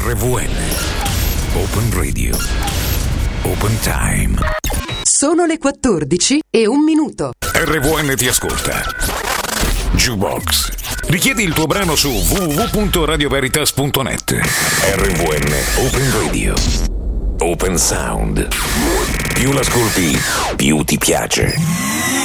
RVN Open Radio Open Time. Sono le 14:01. RVN ti ascolta. Jukebox. Richiedi il tuo brano su www.radioveritas.net. RVN Open Radio Open Sound. Più l'ascolti, più ti piace.